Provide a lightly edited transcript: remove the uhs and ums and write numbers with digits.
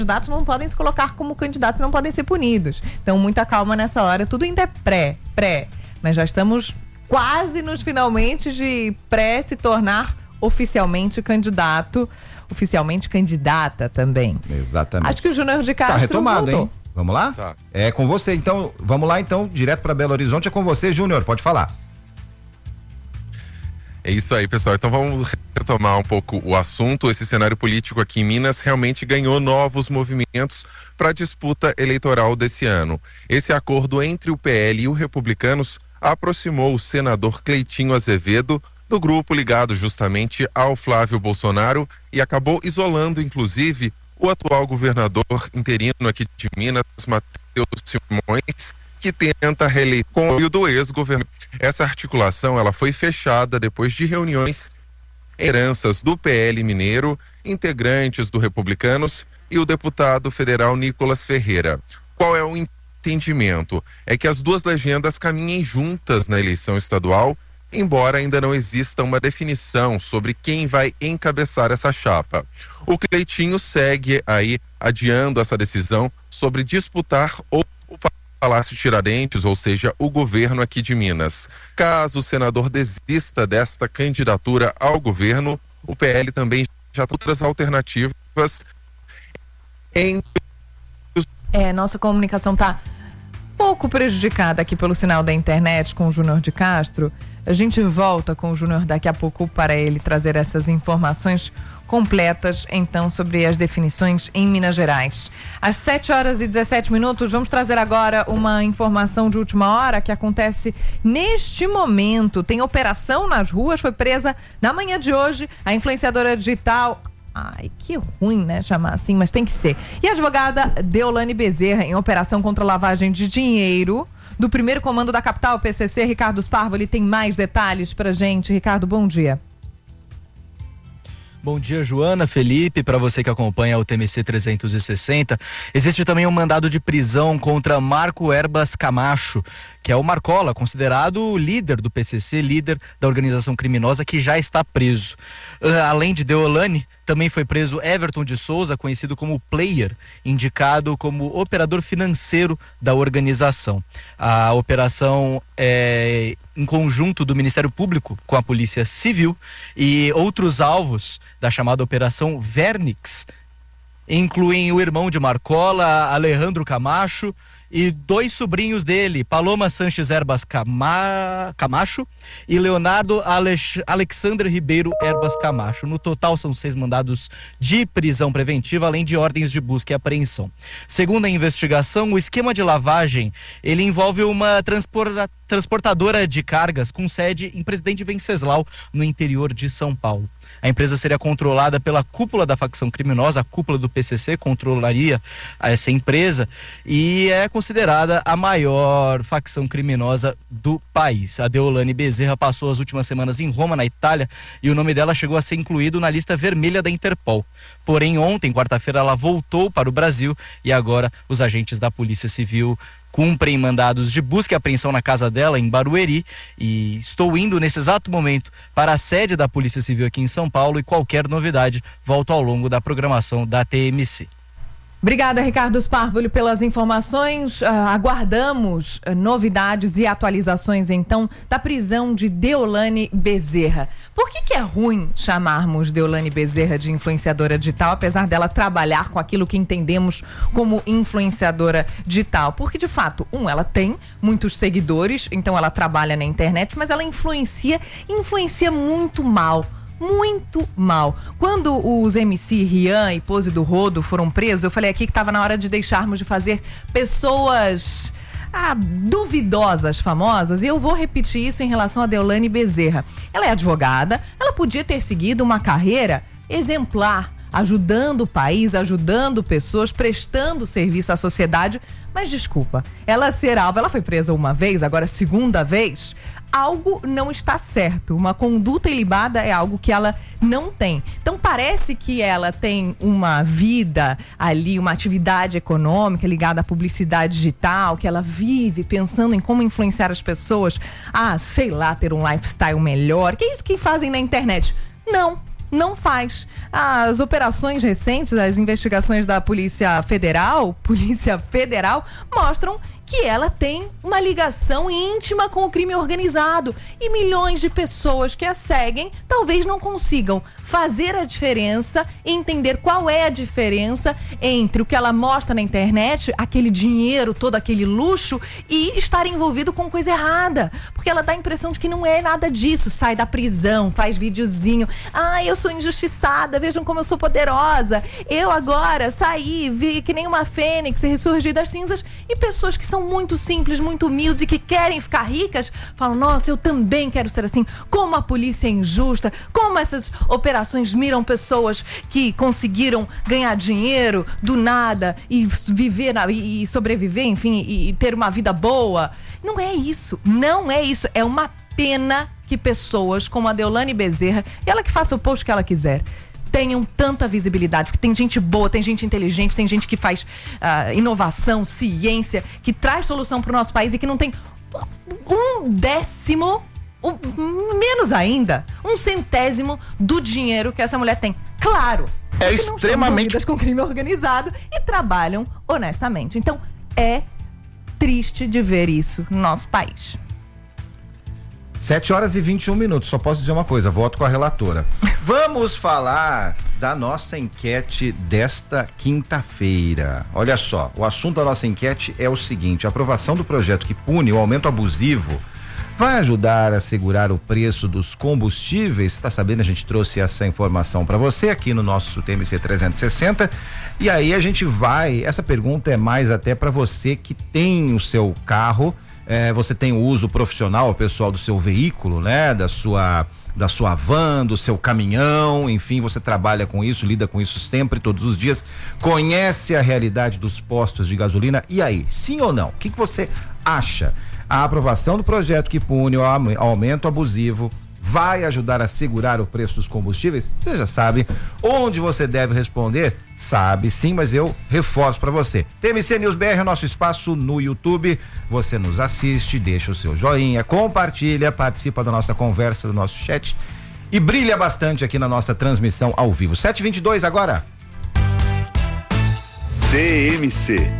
candidatos não podem se colocar como candidatos, não podem ser punidos. Então, muita calma nessa hora. Tudo ainda é pré. Mas já estamos quase nos finalmente de pré se tornar oficialmente candidato, oficialmente candidata também. Exatamente. Acho que o Júnior de Castro tá retomado, voltou. hein? Vamos lá? Tá. É com você, então. Vamos lá, então, direto para Belo Horizonte. É com você, Júnior. Pode falar. É isso aí, pessoal. Então vamos retomar um pouco o assunto. Esse cenário político aqui em Minas realmente ganhou novos movimentos para a disputa eleitoral desse ano. Esse acordo entre o PL e o Republicanos aproximou o senador Cleitinho Azevedo do grupo ligado justamente ao Flávio Bolsonaro e acabou isolando, inclusive, o atual governador interino aqui de Minas, Matheus Simões, que tenta reeleger com o apoio do ex-governo. Essa articulação ela foi fechada depois de reuniões em heranças do PL Mineiro, integrantes do Republicanos e o deputado federal Nicolas Ferreira. Qual é o entendimento? É que as duas legendas caminhem juntas na eleição estadual, embora ainda não exista uma definição sobre quem vai encabeçar essa chapa. O Cleitinho segue aí adiando essa decisão sobre disputar o Palácio Tiradentes, ou seja, o governo aqui de Minas. Caso o senador desista desta candidatura ao governo, o PL também já tem outras alternativas. Nossa comunicação está pouco prejudicada aqui pelo sinal da internet com o Júnior de Castro. A gente volta com o Júnior daqui a pouco para ele trazer essas informações completas, então, sobre as definições em Minas Gerais. Às 7h17, vamos trazer agora uma informação de última hora que acontece neste momento. Tem operação nas ruas, foi presa na manhã de hoje a influenciadora digital. Ai, que ruim, né, chamar assim, mas tem que ser. E a advogada Deolane Bezerra, em operação contra lavagem de dinheiro do primeiro comando da capital, PCC, Ricardo Sparvo, ele tem mais detalhes pra gente. Ricardo, bom dia. Bom dia, Joana, Felipe, para você que acompanha o TMC 360. Existe também um mandado de prisão contra Marco Erbas Camacho, que é o Marcola, considerado o líder do PCC, líder da organização criminosa, que já está preso. Além de Deolane, também foi preso Everton de Souza, conhecido como Player, indicado como operador financeiro da organização. A operação é em conjunto do Ministério Público com a Polícia Civil, e outros alvos da chamada Operação Vernix incluem o irmão de Marcola, Alejandro Camacho, e dois sobrinhos dele, Paloma Sanches Erbas Camacho e Leonardo Alexandre Ribeiro Erbas Camacho. No total são 6 mandados de prisão preventiva, além de ordens de busca e apreensão. Segundo a investigação, o esquema de lavagem, ele envolve uma transportadora de cargas com sede em Presidente Venceslau, no interior de São Paulo. A empresa seria controlada pela cúpula da facção criminosa, a cúpula do PCC controlaria essa empresa e é considerada a maior facção criminosa do país. A Deolane Bezerra passou as últimas semanas em Roma, na Itália, e o nome dela chegou a ser incluído na lista vermelha da Interpol. Porém, ontem, quarta-feira, ela voltou para o Brasil e agora os agentes da Polícia Civil cumprem mandados de busca e apreensão na casa dela, em Barueri, e estou indo nesse exato momento para a sede da Polícia Civil aqui em São Paulo, e qualquer novidade volto ao longo da programação da TMC. Obrigada, Ricardo Sparvoli, pelas informações. Aguardamos novidades e atualizações, então, da prisão de Deolane Bezerra. Por que é ruim chamarmos Deolane Bezerra de influenciadora digital, apesar dela trabalhar com aquilo que entendemos como influenciadora digital? Porque, de fato, ela tem muitos seguidores, então ela trabalha na internet, mas ela influencia muito mal. Muito mal. Quando os MC Rian e Pose do Rodo foram presos, eu falei aqui que estava na hora de deixarmos de fazer pessoas duvidosas, famosas, e eu vou repetir isso em relação a Deolane Bezerra. Ela é advogada, ela podia ter seguido uma carreira exemplar, ajudando o país, ajudando pessoas, prestando serviço à sociedade, mas desculpa, ela foi presa uma vez, agora segunda vez, algo não está certo. Uma conduta ilibada é algo que ela não tem. Então parece que ela tem uma vida ali, uma atividade econômica ligada à publicidade digital, que ela vive pensando em como influenciar as pessoas a, sei lá, ter um lifestyle melhor, que é isso que fazem na internet. Não, não faz. As operações recentes, as investigações da Polícia Federal, mostram que ela tem uma ligação íntima com o crime organizado. E milhões de pessoas que a seguem talvez não consigam fazer a diferença, entender qual é a diferença entre o que ela mostra na internet, aquele dinheiro, todo aquele luxo, e estar envolvido com coisa errada. Porque ela dá a impressão de que não é nada disso. Sai da prisão, faz videozinho. Eu sou injustiçada, vejam como eu sou poderosa. Eu agora saí, vi que nem uma fênix, ressurgi das cinzas. E pessoas que são muito simples, muito humildes e que querem ficar ricas, falam, nossa, eu também quero ser assim. Como a polícia é injusta, como essas operações miram pessoas que conseguiram ganhar dinheiro do nada e viver e sobreviver, enfim, e ter uma vida boa. Não é isso, não é isso. É uma pena que pessoas como a Deolane Bezerra, ela que faça o post que ela quiser, tenham tanta visibilidade, porque tem gente boa, tem gente inteligente, tem gente que faz inovação, ciência, que traz solução para o nosso país e que não tem um décimo, menos ainda, 1/100º do dinheiro que essa mulher tem. Claro, é extremamente... com crime organizado e trabalham honestamente. Então, é triste de ver isso no nosso país. 7h21, só posso dizer uma coisa, voto com a relatora. Vamos falar da nossa enquete desta quinta-feira. Olha só, o assunto da nossa enquete é o seguinte: a aprovação do projeto que pune o aumento abusivo vai ajudar a segurar o preço dos combustíveis? Tá sabendo, a gente trouxe essa informação para você aqui no nosso TMC 360. E aí a gente vai, essa pergunta é mais até para você que tem o seu carro, você tem o uso profissional, pessoal, do seu veículo, né? Da sua van, do seu caminhão, enfim, você trabalha com isso, lida com isso sempre, todos os dias, conhece a realidade dos postos de gasolina. E aí, sim ou não? O que você acha? A aprovação do projeto que pune o aumento abusivo vai ajudar a segurar o preço dos combustíveis? Você já sabe onde você deve responder? Sabe sim, mas eu reforço para você. TMC News BR é o nosso espaço no YouTube. Você nos assiste, deixa o seu joinha, compartilha, participa da nossa conversa, do nosso chat e brilha bastante aqui na nossa transmissão ao vivo. 7h22 agora. TMC